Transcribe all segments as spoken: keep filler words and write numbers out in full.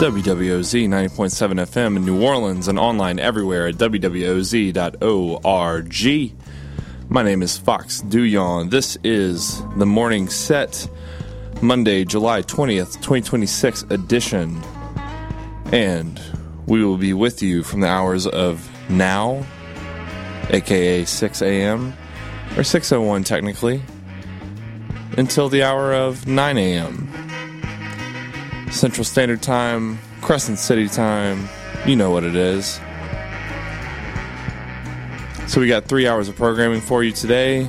W W O Z ninety point seven F M in New Orleans and online everywhere at W W O Z dot org. My name is Fox Duyon. This is the Morning Set, Monday, July twentieth, twenty twenty-six edition. And we will be with you from the hours of now, aka six a.m., or six oh one technically, until the hour of nine a.m. Central Standard Time, Crescent City Time, you know what it is. So we got three hours of programming for you today.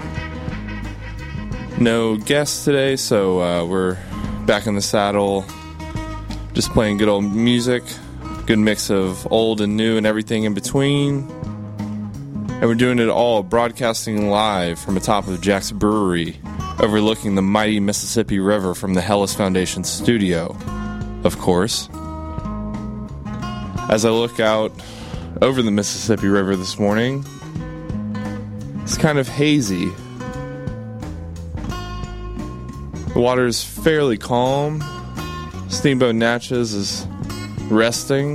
No guests today, so uh, we're back in the saddle, just playing good old music, good mix of old and new and everything in between. And we're doing it all broadcasting live from atop of Jack's Brewery, overlooking the mighty Mississippi River from the Hellas Foundation studio, of course. As I look out over the Mississippi River this morning, it's kind of hazy. The water is fairly calm. Steamboat Natchez is resting.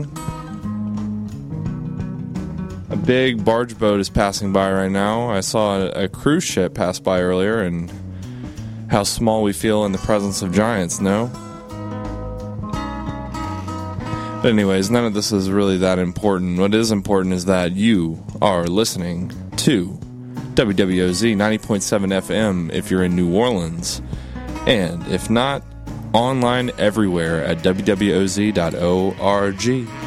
A big barge boat is passing by right now. I saw a, a cruise ship pass by earlier, and how small we feel in the presence of giants, no? But anyways, none of this is really that important. What is important is that you are listening to W W O Z ninety point seven F M if you're in New Orleans. And if not, online everywhere at W W O Z dot org.